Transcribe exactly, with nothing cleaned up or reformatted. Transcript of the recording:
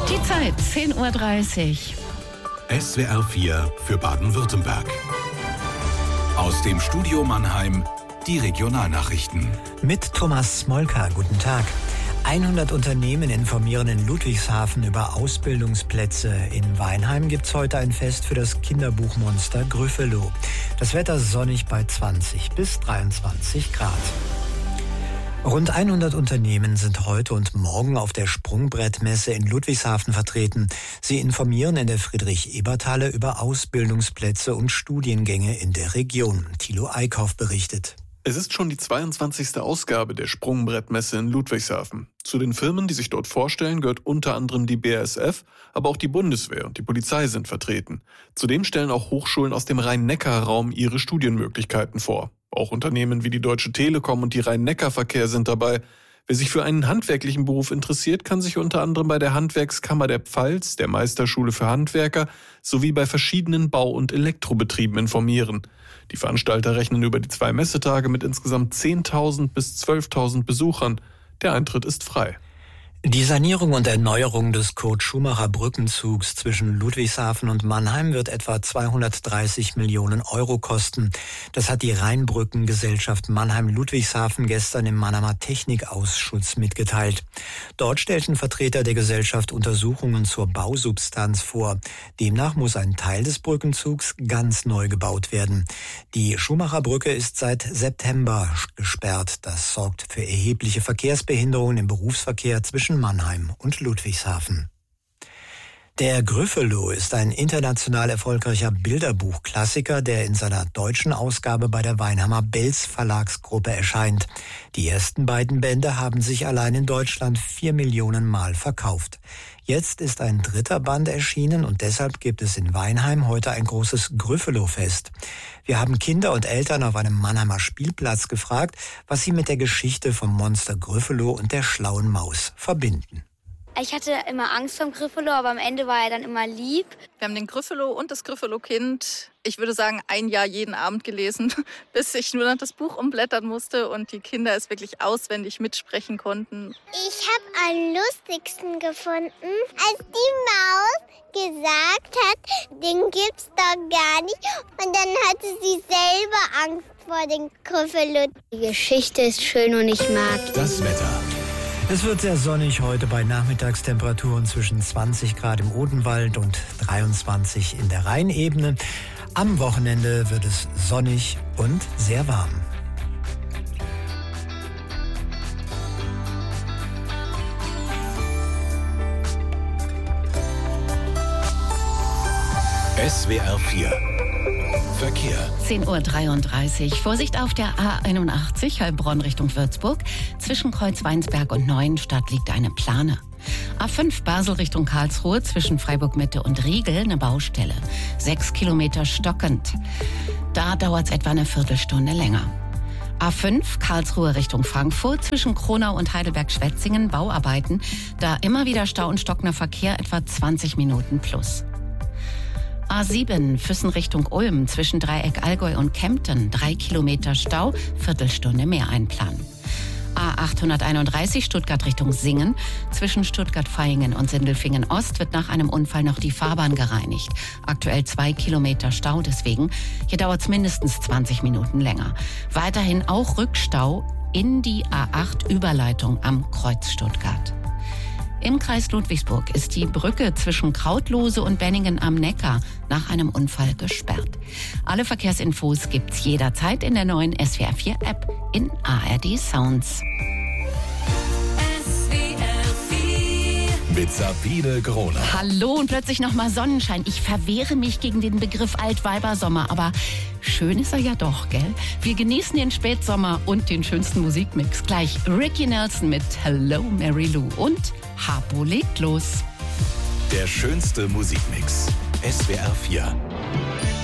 Die Zeit, zehn Uhr dreißig. S W R vier für Baden-Württemberg. Aus dem Studio Mannheim, die Regionalnachrichten. Mit Thomas Smolka, guten Tag. hundert Unternehmen informieren in Ludwigshafen über Ausbildungsplätze. In Weinheim gibt's heute ein Fest für das Kinderbuchmonster Gryffalo. Das Wetter sonnig bei zwanzig bis dreiundzwanzig Grad. Rund hundert Unternehmen sind heute und morgen auf der Sprungbrettmesse in Ludwigshafen vertreten. Sie informieren in der Friedrich-Ebert-Halle über Ausbildungsplätze und Studiengänge in der Region. Thilo Eickhoff berichtet. Es ist schon die zweiundzwanzigste Ausgabe der Sprungbrettmesse in Ludwigshafen. Zu den Firmen, die sich dort vorstellen, gehört unter anderem die B A S F, aber auch die Bundeswehr und die Polizei sind vertreten. Zudem stellen auch Hochschulen aus dem Rhein-Neckar-Raum ihre Studienmöglichkeiten vor. Auch Unternehmen wie die Deutsche Telekom und die Rhein-Neckar-Verkehr sind dabei. Wer sich für einen handwerklichen Beruf interessiert, kann sich unter anderem bei der Handwerkskammer der Pfalz, der Meisterschule für Handwerker sowie bei verschiedenen Bau- und Elektrobetrieben informieren. Die Veranstalter rechnen über die zwei Messetage mit insgesamt zehntausend bis zwölftausend Besuchern. Der Eintritt ist frei. Die Sanierung und Erneuerung des Kurt-Schumacher-Brückenzugs zwischen Ludwigshafen und Mannheim wird etwa zweihundertdreißig Millionen Euro kosten. Das hat die Rheinbrückengesellschaft Mannheim-Ludwigshafen gestern im Mannheimer Technikausschuss mitgeteilt. Dort stellten Vertreter der Gesellschaft Untersuchungen zur Bausubstanz vor. Demnach muss ein Teil des Brückenzugs ganz neu gebaut werden. Die Schumacher-Brücke ist seit September gesperrt. Das sorgt für erhebliche Verkehrsbehinderungen im Berufsverkehr zwischen Mannheim und Ludwigshafen. Der Gryffalo ist ein international erfolgreicher Bilderbuchklassiker, der in seiner deutschen Ausgabe bei der Weinheimer Belz Verlagsgruppe erscheint. Die ersten beiden Bände haben sich allein in Deutschland vier Millionen Mal verkauft. Jetzt ist ein dritter Band erschienen und deshalb gibt es in Weinheim heute ein großes Gryffalo-Fest. Wir haben Kinder und Eltern auf einem Mannheimer Spielplatz gefragt, was sie mit der Geschichte vom Monster Gryffalo und der schlauen Maus verbinden. Ich hatte immer Angst vor dem Gryffalo, aber am Ende war er dann immer lieb. Wir haben den Gryffalo und das Gryffalo-Kind, ich würde sagen, ein Jahr jeden Abend gelesen, bis ich nur noch das Buch umblättern musste und die Kinder es wirklich auswendig mitsprechen konnten. Ich habe am lustigsten gefunden, als die Maus gesagt hat, den gibt's doch gar nicht. Und dann hatte sie selber Angst vor dem Gryffalo. Die Geschichte ist schön und ich mag das Wetter. Es wird sehr sonnig heute bei Nachmittagstemperaturen zwischen zwanzig Grad im Odenwald und dreiundzwanzig in der Rheinebene. Am Wochenende wird es sonnig und sehr warm. S W R vier Verkehr. zehn Uhr dreiunddreißig. Vorsicht auf der A einundachtzig, Heilbronn Richtung Würzburg. Zwischen Kreuzweinsberg und Neuenstadt liegt eine Plane. A fünf Basel Richtung Karlsruhe, zwischen Freiburg-Mitte und Riegel eine Baustelle. Sechs Kilometer stockend. Da dauert es etwa eine Viertelstunde länger. A fünf Karlsruhe Richtung Frankfurt, zwischen Kronau und Heidelberg-Schwetzingen Bauarbeiten. Da immer wieder Stau und stockender Verkehr, etwa zwanzig Minuten plus. A sieben Füssen Richtung Ulm, zwischen Dreieck Allgäu und Kempten, drei Kilometer Stau, Viertelstunde mehr einplanen. A achthunderteinunddreißig Stuttgart Richtung Singen, zwischen Stuttgart-Vaihingen und Sindelfingen Ost wird nach einem Unfall noch die Fahrbahn gereinigt. Aktuell zwei Kilometer Stau, deswegen hier dauert es mindestens zwanzig Minuten länger. Weiterhin auch Rückstau in die A acht Überleitung am Kreuz Stuttgart. Im Kreis Ludwigsburg ist die Brücke zwischen Krautlose und Benningen am Neckar nach einem Unfall gesperrt. Alle Verkehrsinfos gibt's jederzeit in der neuen S W R vier App in A R D Sounds. S W R vier mit Sabine Groner. Hallo und plötzlich nochmal Sonnenschein. Ich verwehre mich gegen den Begriff Altweibersommer, aber schön ist er ja doch, gell? Wir genießen den Spätsommer und den schönsten Musikmix. Gleich Ricky Nelson mit Hello Mary Lou und Harpo legt los. Der schönste Musikmix. S W R vier.